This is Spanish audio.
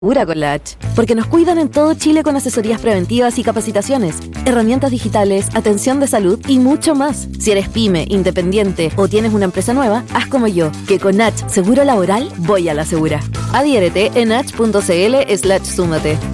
Segura con la H, porque nos cuidan en todo Chile con asesorías preventivas y capacitaciones, herramientas digitales, atención de salud y mucho más. Si eres pyme, independiente o tienes una empresa nueva, haz como yo, que con H Seguro Laboral voy a la segura. Adhiérete en h.cl/súmate.